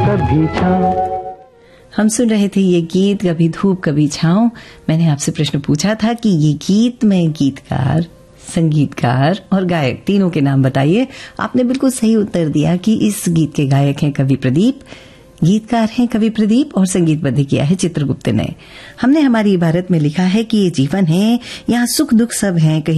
कभी छाँव। हम सुन रहे थे ये गीत कभी धूप कभी छाँव। मैंने आपसे प्रश्न पूछा था कि ये गीत में गीतकार, संगीतकार और गायक तीनों के नाम बताइए। आपने बिल्कुल सही उत्तर दिया कि इस गीत के गायक हैं कवि प्रदीप, गीतकार हैं कवि प्रदीप और संगीतबद्ध किया है चित्रगुप्त ने। हमने हमारी इबारत में लिखा है कि ये जीवन है, यहाँ सुख दुख सब हैं, कहीं